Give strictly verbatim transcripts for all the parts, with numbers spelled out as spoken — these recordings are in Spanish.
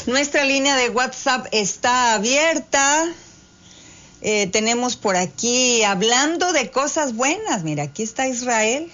Nuestra línea de WhatsApp está abierta. Eh, tenemos por aquí, hablando de cosas buenas, mira, aquí está Israel.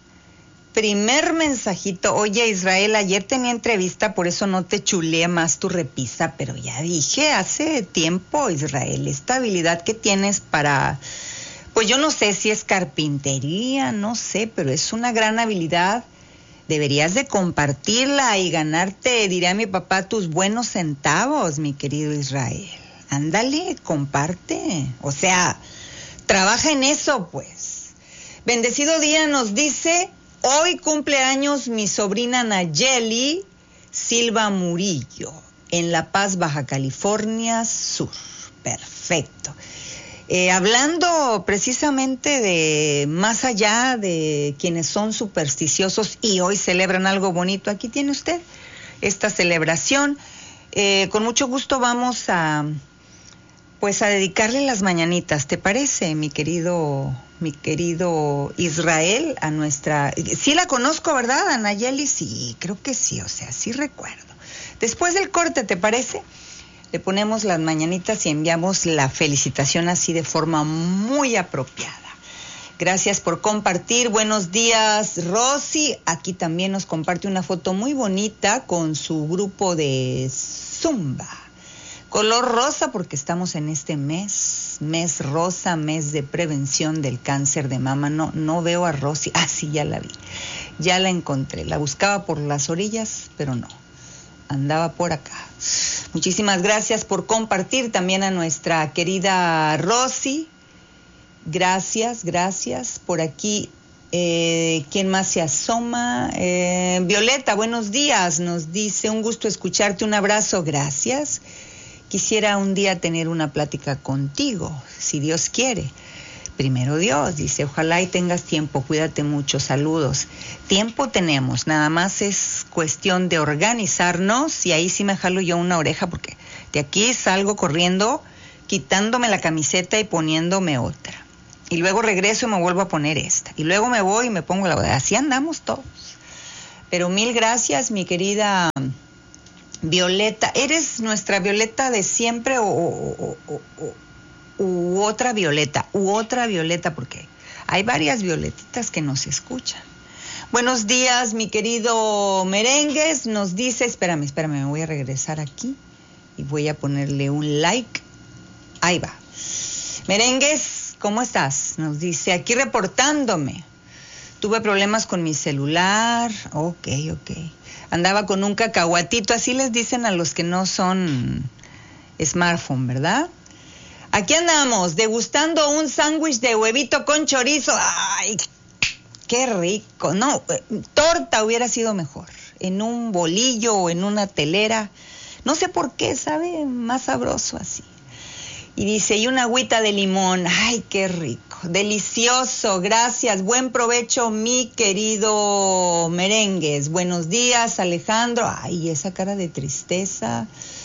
Primer mensajito. Oye, Israel, ayer tenía entrevista, por eso no te chuleé más tu repisa, pero ya dije hace tiempo, Israel, esta habilidad que tienes para, pues yo no sé si es carpintería, no sé, pero es una gran habilidad. Deberías de compartirla y ganarte, diría mi papá, tus buenos centavos, mi querido Israel. Ándale, comparte. O sea, trabaja en eso, pues. Bendecido día nos dice, hoy cumpleaños mi sobrina Nayeli Silva Murillo, en La Paz, Baja California Sur. Perfecto. Eh, hablando precisamente de más allá de quienes son supersticiosos y hoy celebran algo bonito, aquí tiene usted esta celebración. Eh, con mucho gusto vamos a, pues a dedicarle las mañanitas, ¿te parece, mi querido, mi querido Israel, a nuestra, sí la conozco, ¿verdad, a Nayeli? Sí, creo que sí, o sea, sí recuerdo. Después del corte, ¿te parece? Le ponemos las mañanitas y enviamos la felicitación así de forma muy apropiada. Gracias por compartir. Buenos días, Rosy. Aquí también nos comparte una foto muy bonita con su grupo de Zumba. Color rosa porque estamos en este mes, mes rosa, mes de prevención del cáncer de mama. No, no veo a Rosy. Ah, sí, ya la vi. Ya la encontré. La buscaba por las orillas, pero no. Andaba por acá. Muchísimas gracias por compartir también a nuestra querida Rosy. Gracias, gracias. Por aquí, eh, ¿quién más se asoma? Eh, Violeta, buenos días. Nos dice, un gusto escucharte, un abrazo. Gracias. Quisiera un día tener una plática contigo, si Dios quiere. Primero Dios, dice, ojalá y tengas tiempo, cuídate mucho, saludos. Tiempo tenemos, nada más es cuestión de organizarnos y ahí sí me jalo yo una oreja porque de aquí salgo corriendo, quitándome la camiseta y poniéndome otra. Y luego regreso y me vuelvo a poner esta. Y luego me voy y me pongo la otra. Así andamos todos. Pero mil gracias, mi querida Violeta. ¿Eres nuestra Violeta de siempre o... o, o, o u otra Violeta, u otra Violeta, porque hay varias Violetitas que nos escuchan? Buenos días, mi querido Merengues, nos dice, espérame, espérame, me voy a regresar aquí y voy a ponerle un like. Ahí va. Merengues, ¿cómo estás? Nos dice, aquí reportándome. Tuve problemas con mi celular. Ok, ok. Andaba con un cacahuatito, así les dicen a los que no son smartphone, ¿verdad? Aquí andamos, degustando un sándwich de huevito con chorizo. ¡Ay, qué rico! No, torta hubiera sido mejor. En un bolillo o en una telera. No sé por qué, sabe más sabroso así. Y dice, y una agüita de limón. ¡Ay, qué rico! Delicioso, gracias. Buen provecho, mi querido Merengues. Buenos días, Alejandro. Ay, esa cara de tristeza.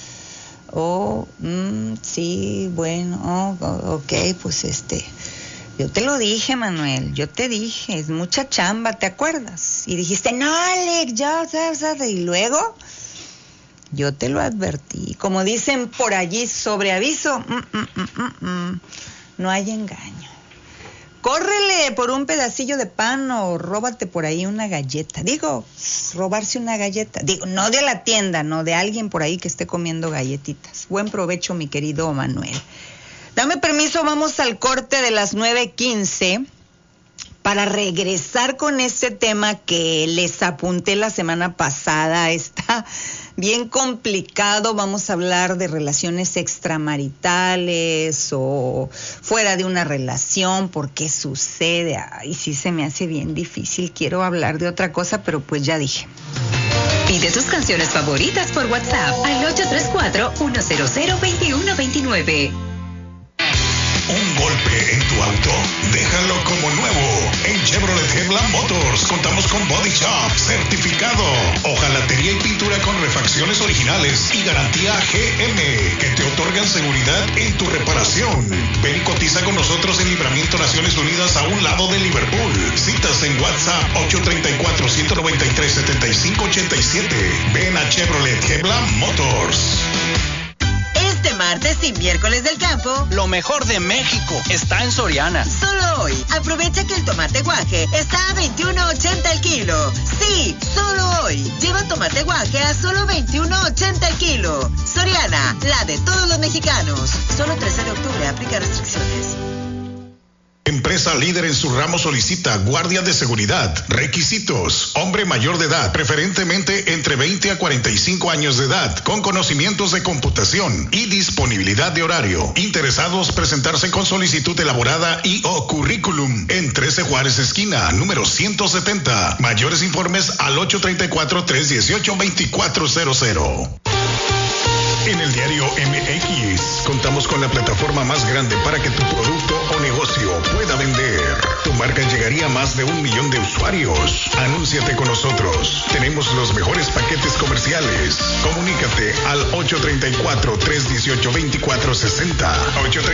Oh, mm, sí, bueno, oh, ok, pues este, yo te lo dije, Manuel, yo te dije, es mucha chamba, ¿te acuerdas? Y dijiste, no, Alex, ya, ya, ya, y luego, yo te lo advertí, como dicen por allí, sobre aviso, mm, mm, mm, mm, mm, no hay engaño. Córrele por un pedacillo de pan o róbate por ahí una galleta. Digo, robarse una galleta. Digo, no de la tienda, no de alguien por ahí que esté comiendo galletitas. Buen provecho, mi querido Manuel. Dame permiso, vamos al corte de las nueve quince para regresar con este tema que les apunté la semana pasada. Está bien complicado. Vamos a hablar de relaciones extramaritales o fuera de una relación, por qué sucede. Ay, sí se me hace bien difícil. Quiero hablar de otra cosa, pero pues ya dije. Pide tus canciones favoritas por WhatsApp al ocho tres cuatro, uno cero cero, dos uno dos nueve. Un golpe en tu auto, déjalo como nuevo. En Chevrolet Hebla Motors contamos con Body Shop certificado, hojalatería y pintura con refacciones originales originales y garantía G M que te otorgan seguridad en tu reparación. Ven y cotiza con nosotros en Libramiento Naciones Unidas a un lado de Liverpool. Citas en WhatsApp ocho tres cuatro, uno nueve tres, siete cinco ocho siete. Ven a Chevrolet Heblam Motors. Este martes y miércoles del campo, lo mejor de México está en Soriana. Solo hoy, aprovecha que el tomate guaje está a veintiuno ochenta el kilo. Sí, solo hoy. Lleva tomate guaje a solo veintiuno ochenta el kilo. Soriana, la de todos los mexicanos. Solo trece de octubre, aplica restricciones. Empresa líder en su ramo solicita guardia de seguridad. Requisitos: hombre mayor de edad, preferentemente entre veinte a cuarenta y cinco años de edad, con conocimientos de computación y disponibilidad de horario. Interesados presentarse con solicitud elaborada y o currículum en trece Juárez esquina, número ciento setenta. Mayores informes al ocho tres cuatro, tres uno ocho, dos cuatro cero cero. En el diario M X contamos con la plataforma más grande para que tu producto o negocio pueda vender. Tu marca llegaría a más de un millón de usuarios. Anúnciate con nosotros. Tenemos los mejores paquetes comerciales. Comunícate al ocho tres cuatro, tres uno ocho, dos cuatro seis cero. ocho